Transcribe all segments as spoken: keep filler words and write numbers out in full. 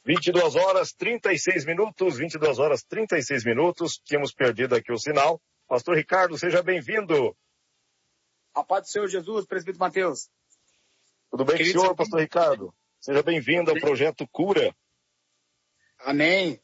vinte e duas horas, trinta e seis minutos, vinte e duas horas, trinta e seis minutos. Tínhamos perdido aqui o sinal. Pastor Ricardo, seja bem-vindo. A paz do Senhor Jesus, presbítero Mateus. Tudo bem com o senhor, pastor Ricardo? Seja bem-vindo ao Projeto Cura. Amém.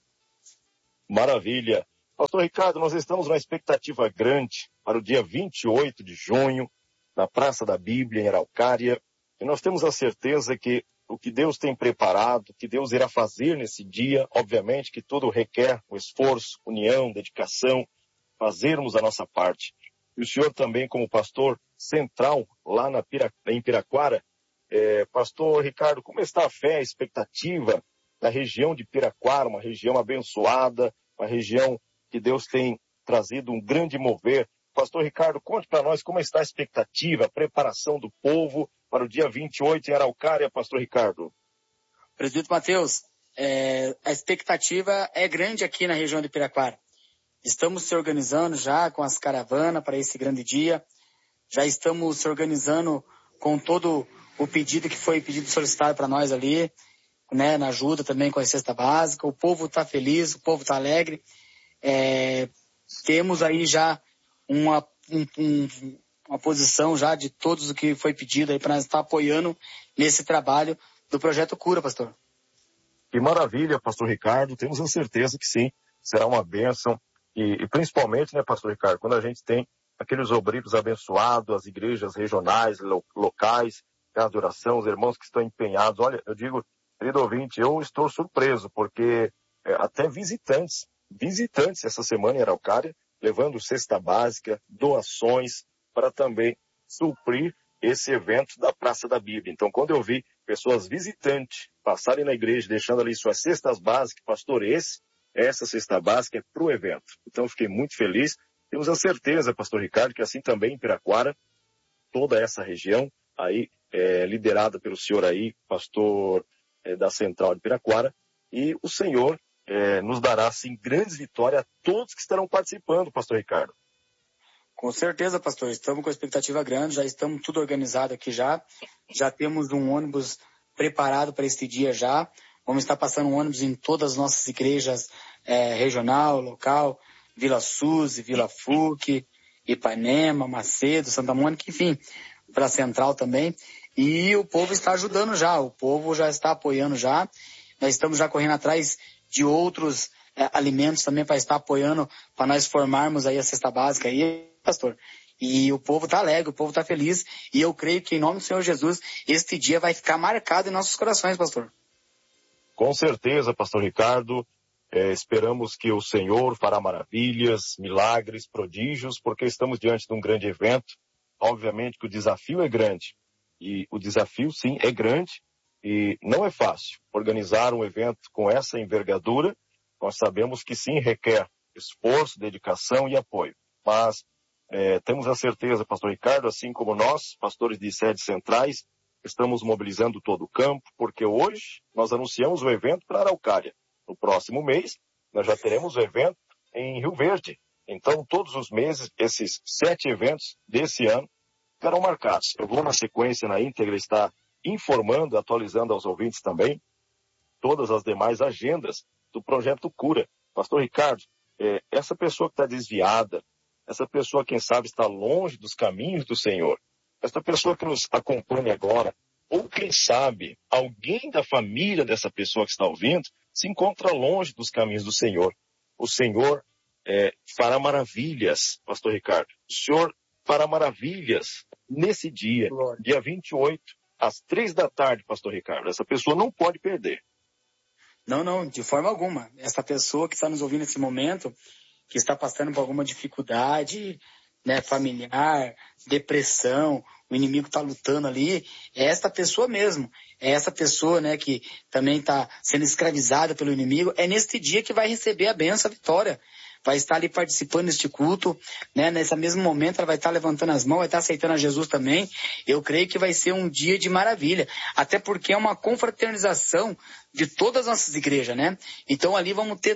Maravilha. Pastor Ricardo, nós estamos numa expectativa grande para o dia vinte e oito de junho, na Praça da Bíblia, em Araucária. E nós temos a certeza que o que Deus tem preparado, o que Deus irá fazer nesse dia, obviamente que tudo requer o esforço, união, dedicação, fazermos a nossa parte. E o senhor também, como pastor central lá na Pira, em Piraquara, é, pastor Ricardo, como está a fé, a expectativa da região de Piraquara, uma região abençoada, uma região que Deus tem trazido um grande mover. Pastor Ricardo, conte para nós como está a expectativa, a preparação do povo para o dia vinte e oito em Araucária, pastor Ricardo. Presbítero Mateus, é, a expectativa é grande aqui na região de Piraquara. Estamos se organizando já com as caravanas para esse grande dia. Já estamos se organizando com todo o pedido que foi pedido solicitado para nós ali, né, na ajuda também com a cesta básica. O povo está feliz, o povo está alegre. É, temos aí já uma, um, um, uma posição já de todos o que foi pedido aí para nós estar apoiando nesse trabalho do Projeto Cura, pastor. Que maravilha, pastor Ricardo. Temos a certeza que sim, será uma bênção. E, e principalmente, né, pastor Ricardo, quando a gente tem aqueles obreiros abençoados, as igrejas regionais, lo, locais, casa de oração, os irmãos que estão empenhados. Olha, eu digo, querido ouvinte, eu estou surpreso, porque é, até visitantes, visitantes essa semana em Araucária, levando cesta básica, doações, para também suprir esse evento da Praça da Bíblia. Então, quando eu vi pessoas visitantes passarem na igreja, deixando ali suas cestas básicas, pastor, esse, essa cesta básica é para o evento. Então, eu fiquei muito feliz. Temos a certeza, pastor Ricardo, que assim também em Piraquara, toda essa região, aí é, liderada pelo senhor aí, pastor é, da Central de Piraquara, e o Senhor é, nos dará, assim, grandes vitórias a todos que estarão participando, pastor Ricardo. Com certeza, pastor. Estamos com expectativa grande, já estamos tudo organizado aqui já. Já temos um ônibus preparado para este dia já. Vamos estar passando um ônibus em todas as nossas igrejas é, regional, local, Vila Suzy, Vila Fuc, Ipanema, Macedo, Santa Mônica, enfim, para a Central também. E o povo está ajudando já, o povo já está apoiando já. Nós estamos já correndo atrás de outros é, alimentos também para estar apoiando, para nós formarmos aí a cesta básica aí, pastor. E o povo está alegre, o povo está feliz. E eu creio que em nome do Senhor Jesus, este dia vai ficar marcado em nossos corações, pastor. Com certeza, pastor Ricardo. É, esperamos que o Senhor fará maravilhas, milagres, prodígios, porque estamos diante de um grande evento. Obviamente que o desafio é grande. E o desafio, sim, é grande. E não é fácil organizar um evento com essa envergadura. Nós sabemos que sim, requer esforço, dedicação e apoio. Mas é, temos a certeza, pastor Ricardo, assim como nós, pastores de sedes centrais, estamos mobilizando todo o campo, porque hoje nós anunciamos o evento para Araucária. No próximo mês, nós já teremos o evento em Rio Verde. Então, todos os meses, esses sete eventos desse ano ficarão marcados. Eu vou, na sequência, na íntegra, estar informando, atualizando aos ouvintes também, todas as demais agendas do Projeto Cura. Pastor Ricardo, é, essa pessoa que está desviada, essa pessoa, quem sabe, está longe dos caminhos do Senhor, essa pessoa que nos acompanha agora, ou quem sabe, alguém da família dessa pessoa que está ouvindo, se encontra longe dos caminhos do Senhor. O Senhor é, fará maravilhas, pastor Ricardo. O Senhor fará maravilhas nesse dia, Glória. Dia vinte e oito, às três da tarde, pastor Ricardo. Essa pessoa não pode perder. Não, não, de forma alguma. Essa pessoa que está nos ouvindo nesse momento, que está passando por alguma dificuldade, né, familiar, depressão, o inimigo está lutando ali, é essa pessoa mesmo, é essa pessoa, né, que também está sendo escravizada pelo inimigo, é neste dia que vai receber a bênção, a vitória, vai estar ali participando deste culto, né, nesse mesmo momento ela vai estar levantando as mãos, vai estar aceitando a Jesus também. Eu creio que vai ser um dia de maravilha, até porque é uma confraternização de todas as nossas igrejas, né, então ali vamos ter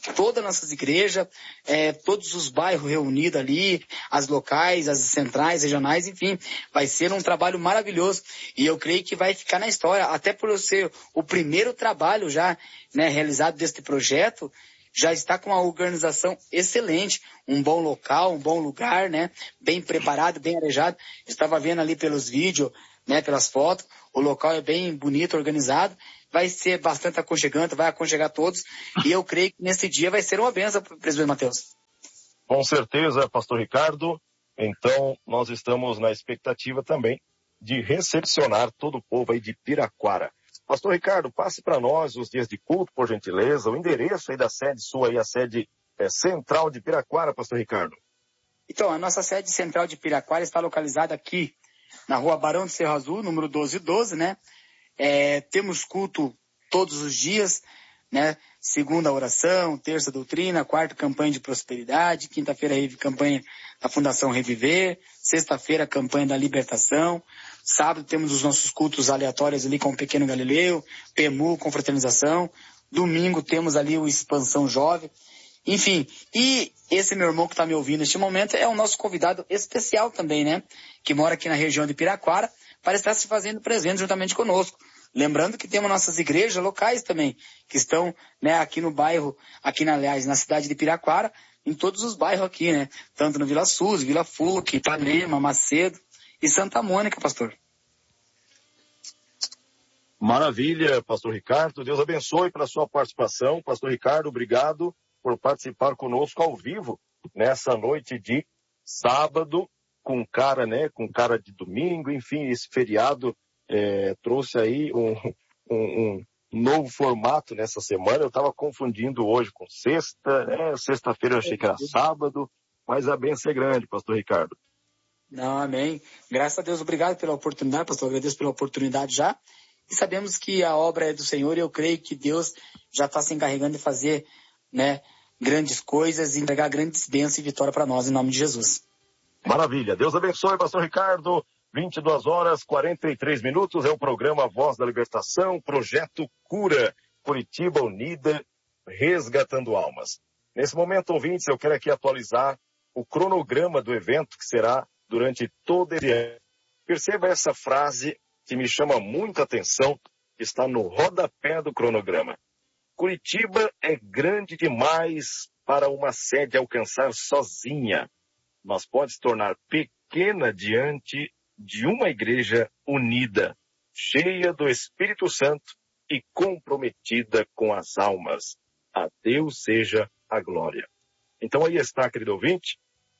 todas as nossas igrejas, é, todos os bairros reunidos ali, as locais, as centrais, regionais, enfim, vai ser um trabalho maravilhoso e eu creio que vai ficar na história, até por eu ser o primeiro trabalho já, né, realizado deste projeto, já está com uma organização excelente, um bom local, um bom lugar, né, bem preparado, bem arejado. Estava vendo ali pelos vídeos, né, pelas fotos, o local é bem bonito, organizado, vai ser bastante aconchegante, vai aconchegar todos, e eu creio que nesse dia vai ser uma bênção para o presbítero Mateus. Com certeza, pastor Ricardo. Então, nós estamos na expectativa também de recepcionar todo o povo aí de Piraquara. Pastor Ricardo, passe para nós os dias de culto, por gentileza, o endereço aí da sede sua aí, a sede é, central de Piraquara, pastor Ricardo. Então, a nossa sede central de Piraquara está localizada aqui, na rua Barão de Cerro Azul, número doze doze, né? É, temos culto todos os dias, né? Segunda oração, terça doutrina, quarta campanha de prosperidade, quinta-feira campanha da Fundação Reviver, sexta-feira campanha da libertação, sábado temos os nossos cultos aleatórios ali com o Pequeno Galileu, P M U, confraternização, domingo temos ali o Expansão Jovem, enfim, e esse meu irmão que está me ouvindo neste momento é o nosso convidado especial também, né? Que mora aqui na região de Piraquara, para estar se fazendo presente juntamente conosco. Lembrando que temos nossas igrejas locais também, que estão, né, aqui no bairro, aqui na, aliás, na cidade de Piraquara, em todos os bairros aqui, né? Tanto no Vila Sus, Vila Fuc, Ipanema, Macedo e Santa Mônica, pastor. Maravilha, pastor Ricardo. Deus abençoe pela sua participação. Pastor Ricardo, obrigado por participar conosco ao vivo nessa noite de sábado, com cara, né, com cara de domingo, enfim, esse feriado é, trouxe aí um, um, um novo formato nessa semana. Eu estava confundindo hoje com sexta, né? Sexta-feira eu achei que era sábado, mas a bênção é grande, pastor Ricardo. Não, amém. Graças a Deus, obrigado pela oportunidade, pastor, agradeço pela oportunidade já, e sabemos que a obra é do Senhor e eu creio que Deus já está se encarregando de fazer, né, grandes coisas e entregar grandes bênçãos e vitória para nós, em nome de Jesus. Maravilha. Deus abençoe, pastor Ricardo. vinte e duas horas, quarenta e três minutos. É o programa Voz da Libertação, Projeto Cura, Curitiba Unida, Resgatando Almas. Nesse momento, ouvintes, eu quero aqui atualizar o cronograma do evento que será durante todo esse ano. Perceba essa frase que me chama muita atenção, que está no rodapé do cronograma. Curitiba é grande demais para uma sede alcançar sozinha, mas pode se tornar pequena diante de uma igreja unida, cheia do Espírito Santo e comprometida com as almas. A Deus seja a glória. Então aí está, querido ouvinte,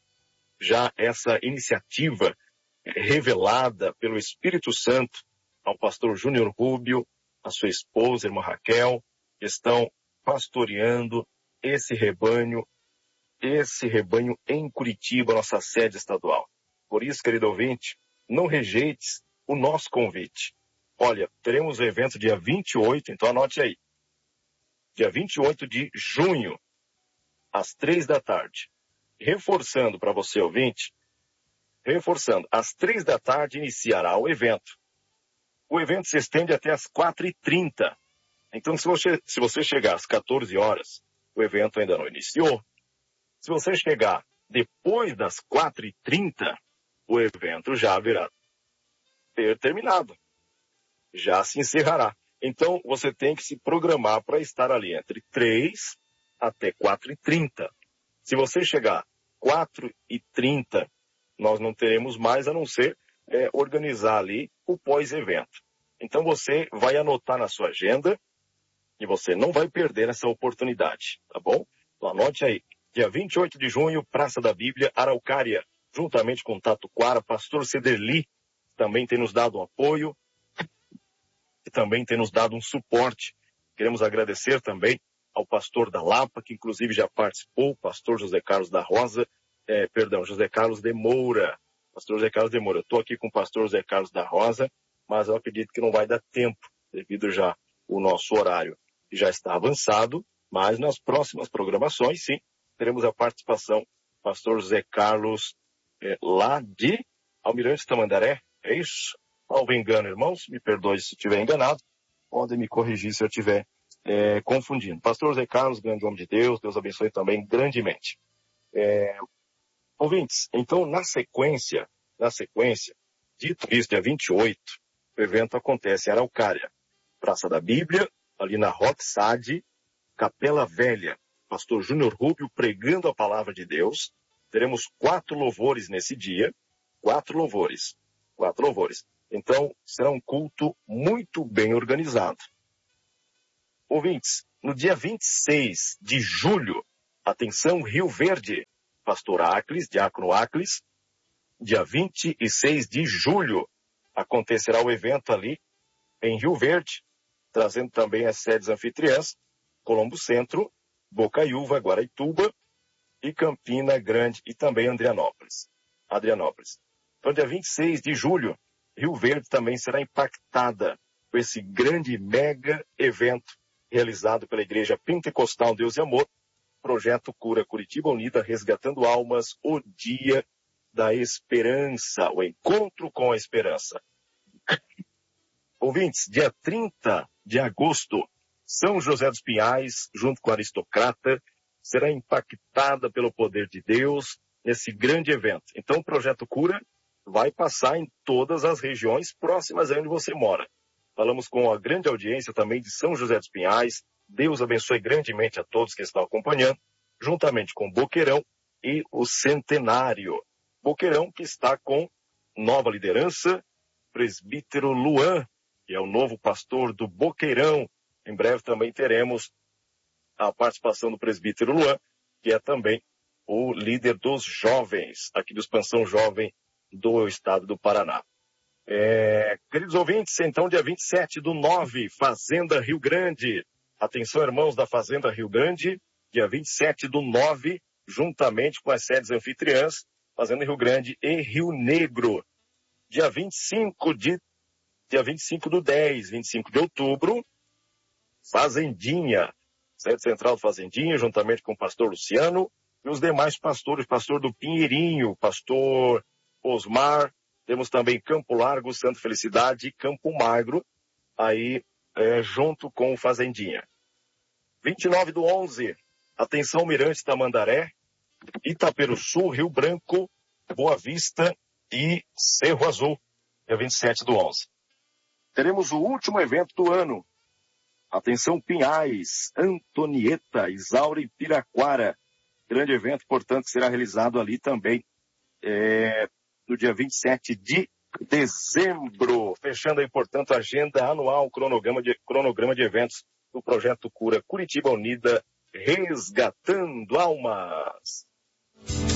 já essa iniciativa revelada pelo Espírito Santo ao pastor Júnior Rubio, a sua esposa, a irmã Raquel, que estão pastoreando esse rebanho, esse rebanho em Curitiba, nossa sede estadual. Por isso, querido ouvinte, não rejeites o nosso convite. Olha, teremos o evento dia vinte e oito, então anote aí. Dia vinte e oito de junho, às três da tarde. Reforçando para você, ouvinte, reforçando, às três da tarde iniciará o evento. O evento se estende até às quatro e trinta. Então, se você, se você chegar às quatorze horas, o evento ainda não iniciou. Se você chegar depois das quatro e trinta, o evento já haverá ter terminado. Já se encerrará. Então, você tem que se programar para estar ali entre três até quatro e trinta. Se você chegar quatro e trinta, nós não teremos mais a não ser é, organizar ali o pós-evento. Então, você vai anotar na sua agenda e você não vai perder essa oportunidade, tá bom? Então, anote aí. Dia vinte e oito de junho, Praça da Bíblia, Araucária, juntamente com Tatuquara, pastor Cederli, também tem nos dado um apoio e também tem nos dado um suporte. Queremos agradecer também ao pastor da Lapa, que inclusive já participou, pastor José Carlos da Rosa, é, perdão, José Carlos de Moura. Pastor José Carlos de Moura. Eu estou aqui com o pastor José Carlos da Rosa, mas eu acredito que não vai dar tempo, devido já o nosso horário que já está avançado, mas nas próximas programações, sim, teremos a participação do pastor José Carlos é, lá de Almirante Tamandaré, é isso? Salvo engano, irmãos, me perdoe se estiver enganado, podem me corrigir se eu estiver é, confundindo. Pastor Zé Carlos, grande homem de Deus, Deus abençoe também grandemente. É, ouvintes, então na sequência, na sequência, dito isso, dia vinte e oito, o evento acontece em Araucária, Praça da Bíblia, ali na Roque Sade, Capela Velha, pastor Júnior Rubio pregando a palavra de Deus. Teremos quatro louvores nesse dia, quatro louvores, quatro louvores. Então, será um culto muito bem organizado. Ouvintes, no dia vinte e seis de julho, atenção, Rio Verde, pastor Aclis, diácono Aclis, dia vinte e seis de julho, acontecerá o evento ali em Rio Verde, trazendo também as sedes anfitriãs, Colombo Centro, Bocaiúva, Guaraituba e Campina Grande e também Adrianópolis. Adrianópolis. Então, dia vinte e seis de julho, Rio Verde também será impactada por esse grande mega evento realizado pela Igreja Pentecostal Deus e Amor, Projeto Cura Curitiba Unida, resgatando almas, o dia da esperança, o encontro com a esperança. Ouvintes, dia trinta de agosto, São José dos Pinhais, junto com a Aristocrata, será impactada pelo poder de Deus nesse grande evento. Então, o Projeto Cura vai passar em todas as regiões próximas a onde você mora. Falamos com a grande audiência também de São José dos Pinhais. Deus abençoe grandemente a todos que estão acompanhando, juntamente com Boqueirão e o Centenário. Boqueirão que está com nova liderança, presbítero Luan, que é o novo pastor do Boqueirão. Em breve também teremos a participação do presbítero Luan, que é também o líder dos jovens, aqui do Expansão Jovem do estado do Paraná. É, queridos ouvintes, então dia vinte e sete do nove, Fazenda Rio Grande. Atenção, irmãos da Fazenda Rio Grande, dia vinte e sete do nove, juntamente com as sedes anfitriãs, Fazenda Rio Grande e Rio Negro. Dia vinte e cinco de, dia vinte e cinco do dez, vinte e cinco de outubro, Fazendinha, sede central do Fazendinha, juntamente com o pastor Luciano e os demais pastores, pastor do Pinheirinho, pastor Osmar, temos também Campo Largo, Santa Felicidade e Campo Magro, aí é, junto com o Fazendinha. vinte e nove do onze, atenção, Mirante Tamandaré, Itaperuçu, Rio Branco, Boa Vista e Cerro Azul, dia vinte e sete do onze. Teremos o último evento do ano. Atenção, Pinhais, Antonieta, Isaura e Piraquara. Grande evento, portanto, que será realizado ali também é, no dia vinte e sete de dezembro. Fechando aí, portanto, a agenda anual, cronograma de, cronograma de eventos do Projeto Cura Curitiba Unida, resgatando almas.